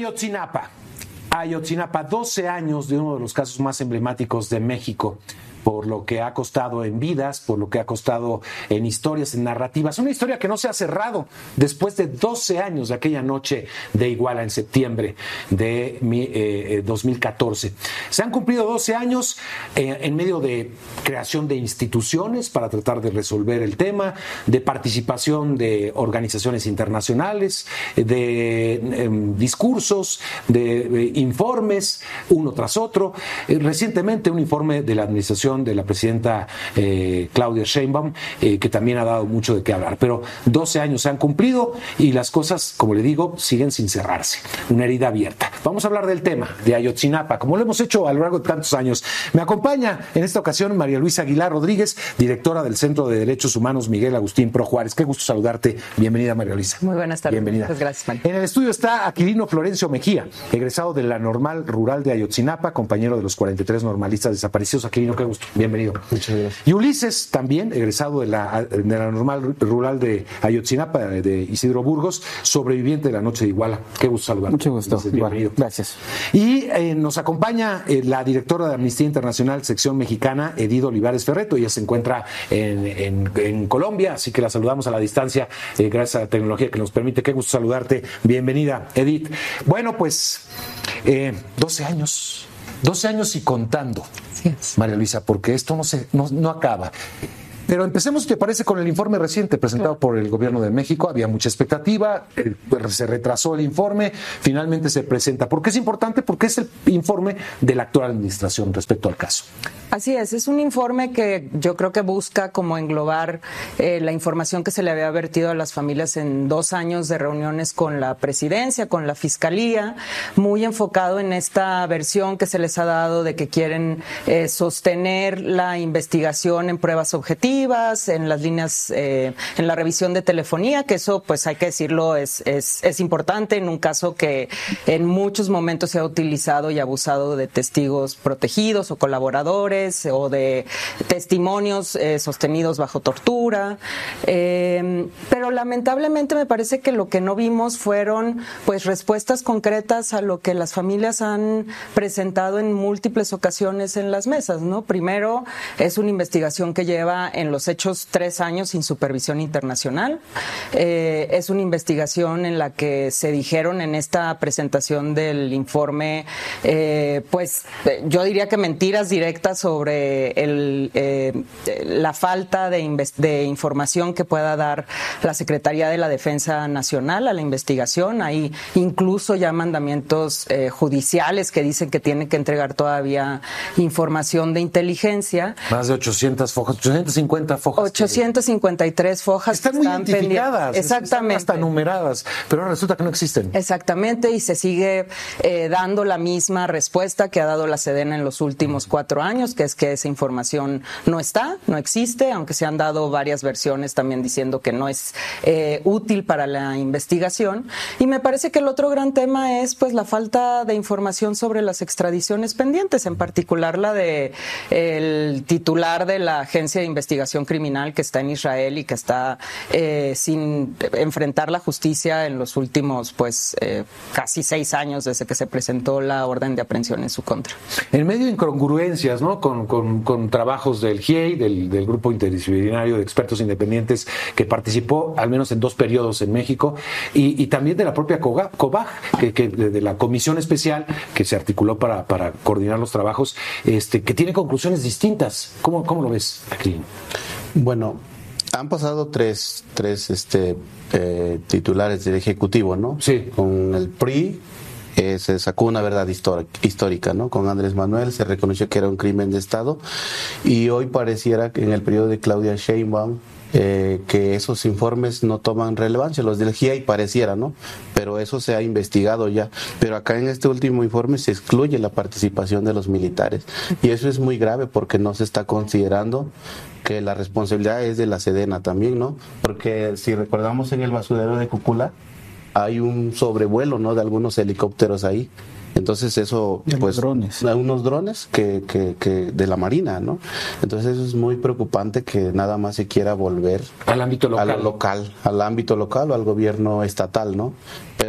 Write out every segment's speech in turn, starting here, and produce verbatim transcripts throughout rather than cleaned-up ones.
Ayotzinapa. Ayotzinapa, doce años de uno de los casos más emblemáticos de México, por lo que ha costado en vidas, por lo que ha costado en historias, en narrativas. Una historia que no se ha cerrado después de doce años de aquella noche de Iguala en septiembre de eh, dos mil catorce. Se han cumplido doce años eh, en medio de creación de instituciones para tratar de resolver el tema, de participación de organizaciones internacionales, de eh, discursos, de eh, informes, uno tras otro. Eh, recientemente un informe de la administración de la presidenta eh, Claudia Sheinbaum, eh, que también ha dado mucho de qué hablar. Pero doce años se han cumplido y las cosas, como le digo, siguen sin cerrarse. Una herida abierta. Vamos a hablar del tema de Ayotzinapa, como lo hemos hecho a lo largo de tantos años. Me acompaña en esta ocasión María Luisa Aguilar Rodríguez, directora del Centro de Derechos Humanos Miguel Agustín Pro Juárez. Qué gusto saludarte. Bienvenida, María Luisa. Muy buenas tardes. Bienvenida. Muchas gracias, María. En el estudio está Aquilino Florencio Mejía, egresado de la Normal Rural de Ayotzinapa, compañero de los cuarenta y tres normalistas desaparecidos. Aquilino, qué gusto. Bienvenido. Muchas gracias. Y Ulises, también egresado de la, de la Normal Rural de Ayotzinapa, de Isidro Burgos, sobreviviente de la noche de Iguala. Qué gusto saludarte. Mucho gusto. Ulises, bienvenido. Bueno, gracias. Y eh, nos acompaña eh, la directora de Amnistía Internacional, sección mexicana, Edith Olivares Ferretto. Ella se encuentra en, en, en Colombia, así que la saludamos a la distancia, eh, gracias a la tecnología que nos permite. Qué gusto saludarte. Bienvenida, Edith. Bueno, pues, eh, doce años. doce años y contando, sí, María Luisa, porque esto no, se, no, no acaba. Pero empecemos, ¿te parece?, con el informe reciente presentado por el Gobierno de México. Había mucha expectativa, eh, se retrasó el informe, finalmente se presenta. ¿Por qué es importante? Porque es el informe de la actual administración respecto al caso. Así es, es un informe que yo creo que busca como englobar eh, la información que se le había vertido a las familias en dos años de reuniones con la presidencia, con la fiscalía, muy enfocado en esta versión que se les ha dado de que quieren eh, sostener la investigación en pruebas objetivas, en las líneas, eh, en la revisión de telefonía, que eso, pues hay que decirlo, es, es, es importante en un caso que en muchos momentos se ha utilizado y abusado de testigos protegidos o colaboradores, o de testimonios eh, sostenidos bajo tortura, eh, pero lamentablemente me parece que lo que no vimos fueron pues respuestas concretas a lo que las familias han presentado en múltiples ocasiones en las mesas, ¿no? Primero, es una investigación que lleva en los hechos tres años sin supervisión internacional, eh, es una investigación en la que se dijeron en esta presentación del informe, eh, pues yo diría que mentiras directas sobre sobre el, eh, la falta de, invest- de información que pueda dar la Secretaría de la Defensa Nacional a la investigación. Hay incluso ya mandamientos eh, judiciales que dicen que tienen que entregar todavía información de inteligencia. Más de ochocientas fojas, ochocientas cincuenta fojas. ochocientas cincuenta y tres fojas. Están muy están identificadas. Exactamente. Están hasta numeradas, pero resulta que no existen. Exactamente, y se sigue eh, dando la misma respuesta que ha dado la Sedena en los últimos cuatro años, que es que esa información no está, no existe, aunque se han dado varias versiones también diciendo que no es eh, útil para la investigación. Y me parece que el otro gran tema es pues la falta de información sobre las extradiciones pendientes, en particular la de el titular de la Agencia de Investigación Criminal que está en Israel y que está eh, sin enfrentar la justicia en los últimos pues eh, casi seis años desde que se presentó la orden de aprehensión en su contra. En medio de incongruencias, ¿no? Con, con, con trabajos del G I E I, del, del Grupo Interdisciplinario de Expertos Independientes, que participó al menos en dos periodos en México, y, y también de la propia COBAG, que, que de la Comisión Especial que se articuló para, para coordinar los trabajos, este, que tiene conclusiones distintas. ¿Cómo, cómo lo ves aquí? Bueno, han pasado tres, tres este, eh, titulares del Ejecutivo, ¿no? Sí. Con el P R I, Eh, se sacó una verdad histórica, ¿no? Con Andrés Manuel se reconoció que era un crimen de Estado, y hoy pareciera que en el periodo de Claudia Sheinbaum eh, que esos informes no toman relevancia. Los del G I E I pareciera, ¿no? Pero eso se ha investigado ya. Pero acá en este último informe se excluye la participación de los militares, y eso es muy grave porque no se está considerando que la responsabilidad es de la Sedena también, ¿no? Porque si recordamos, en el basurero de Cúcula hay un sobrevuelo, ¿no?, de algunos helicópteros ahí. Entonces eso, y pues, drones. unos drones que, que, que de la Marina, ¿no? Entonces eso es muy preocupante, que nada más se quiera volver al ámbito local, a lo local, al ámbito local o al gobierno estatal, ¿no? Pero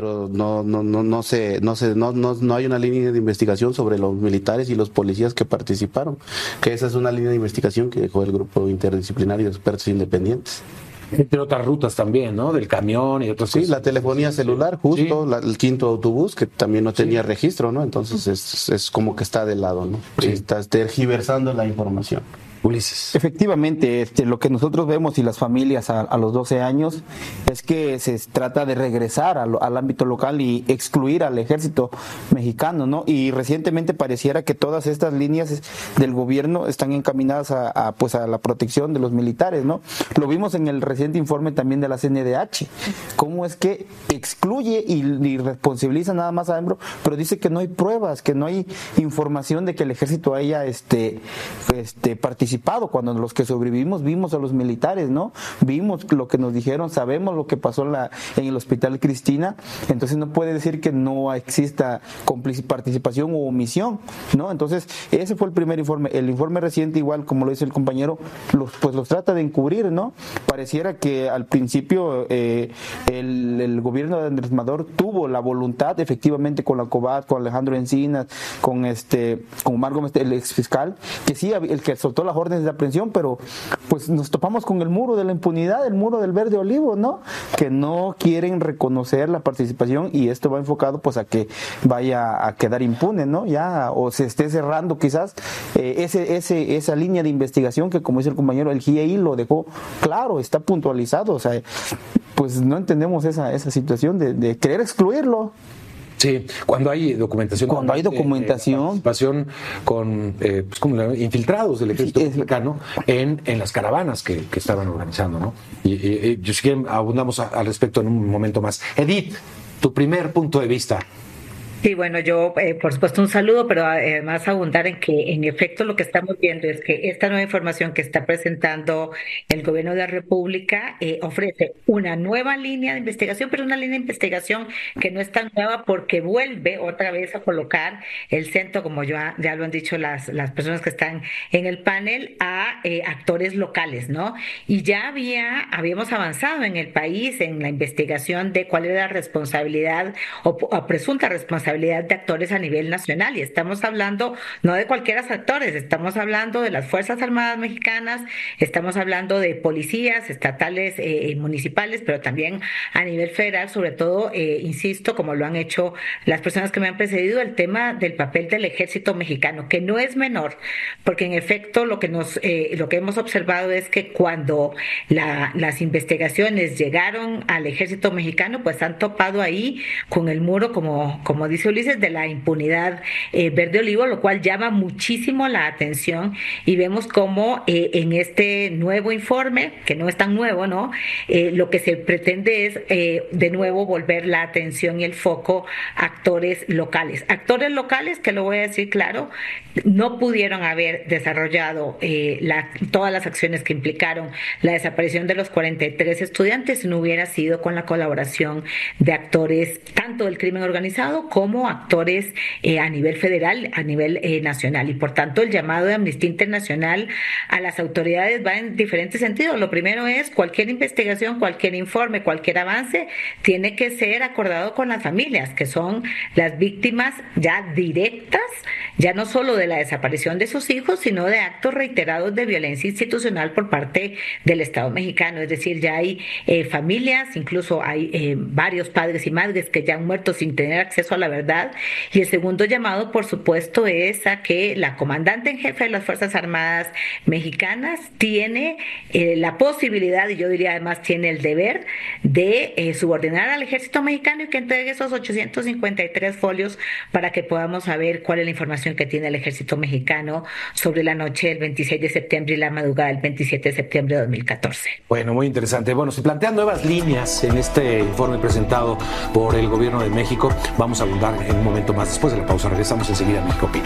pero no no no no se no se no, no no hay una línea de investigación sobre los militares y los policías que participaron, que esa es una línea de investigación que dejó el grupo interdisciplinario de expertos independientes. Entre otras rutas también, ¿no? Del camión y otras sí, cosas. La telefonía celular, justo, sí. la, el quinto autobús, que también no tenía sí. registro, ¿no? Entonces es, es como que está de lado, ¿no? Sí. Está tergiversando la información. Ulises. Efectivamente, este, lo que nosotros vemos y las familias a, a los doce años es que se trata de regresar a lo, al ámbito local y excluir al ejército mexicano, ¿no? Y recientemente pareciera que todas estas líneas del gobierno están encaminadas a, a, pues a la protección de los militares, ¿no? Lo vimos en el reciente informe también de la C N D H, cómo es que excluye y, y responsabiliza nada más a AMLO, pero dice que no hay pruebas, que no hay información de que el ejército haya este, este participado. Cuando los que sobrevivimos vimos a los militares, ¿no? Vimos lo que nos dijeron, sabemos lo que pasó en, la, en el Hospital Cristina, entonces no puede decir que no exista participación o omisión, ¿no? Entonces, ese fue el primer informe. El informe reciente, igual como lo dice el compañero, los, pues los trata de encubrir, ¿no? Pareciera que al principio eh, el, el gobierno de Andrés Manuel tuvo la voluntad, efectivamente, con la COBAT, con Alejandro Encinas, con este, con Omar Gómez, el ex fiscal, que sí, el que soltó la órdenes de aprehensión, pero pues nos topamos con el muro de la impunidad, el muro del verde olivo, ¿no? Que no quieren reconocer la participación y esto va enfocado pues a que vaya a quedar impune, ¿no? Ya, o se esté cerrando quizás eh, ese, ese, esa línea de investigación que, como dice el compañero, el G I E I lo dejó claro, está puntualizado, o sea, pues no entendemos esa, esa situación de, de querer excluirlo. Sí, cuando hay documentación. Cuando hay documentación. Eh, participación con eh, pues, como infiltrados del ejército sí, mexicano en, en las caravanas que, que estaban organizando, ¿no? Y, y, y yo sí que abundamos a, al respecto en un momento más. Edith, tu primer punto de vista. Sí, bueno, yo eh, por supuesto un saludo, pero además abundar en que en efecto lo que estamos viendo es que esta nueva información que está presentando el gobierno de la República eh, ofrece una nueva línea de investigación, pero una línea de investigación que no es tan nueva porque vuelve otra vez a colocar el centro, como ya, ya lo han dicho las, las personas que están en el panel, a eh, actores locales, ¿no? Y ya había, habíamos avanzado en el país en la investigación de cuál era la responsabilidad o, o presunta responsabilidad de actores a nivel nacional, y estamos hablando no de cualquiera actores, estamos hablando de las Fuerzas Armadas Mexicanas, estamos hablando de policías estatales y eh, municipales, pero también a nivel federal, sobre todo, eh, insisto, como lo han hecho las personas que me han precedido, el tema del papel del ejército mexicano, que no es menor, porque en efecto lo que nos eh, lo que hemos observado es que cuando la, las investigaciones llegaron al ejército mexicano, pues han topado ahí con el muro, como, como dice Ulises, de la impunidad eh, verde olivo, lo cual llama muchísimo la atención, y vemos cómo eh, en este nuevo informe, que no es tan nuevo, ¿no? Eh, lo que se pretende es eh, de nuevo volver la atención y el foco a actores locales. Actores locales que, lo voy a decir claro, no pudieron haber desarrollado eh, la, todas las acciones que implicaron la desaparición de los cuarenta y tres estudiantes si no hubiera sido con la colaboración de actores tanto del crimen organizado como como actores eh, a nivel federal, a nivel eh, nacional, y por tanto el llamado de Amnistía Internacional a las autoridades va en diferentes sentidos. Lo primero es cualquier investigación, cualquier informe, cualquier avance tiene que ser acordado con las familias, que son las víctimas ya directas, ya no solo de la desaparición de sus hijos, sino de actos reiterados de violencia institucional por parte del Estado mexicano. Es decir, ya hay eh, familias, incluso hay eh, varios padres y madres que ya han muerto sin tener acceso a la verdad. Y el segundo llamado, por supuesto, es a que la comandante en jefe de las Fuerzas Armadas Mexicanas tiene eh, la posibilidad, y yo diría además tiene el deber, de eh, subordinar al ejército mexicano y que entregue esos ochocientos cincuenta y tres folios para que podamos saber cuál es la información que tiene el ejército mexicano sobre la noche del veintiséis de septiembre y la madrugada del veintisiete de septiembre de dos mil catorce. Bueno, muy interesante. Bueno, se plantean nuevas líneas en este informe presentado por el gobierno de México. Vamos a abundar en un momento más. Después de la pausa regresamos enseguida a México Opina.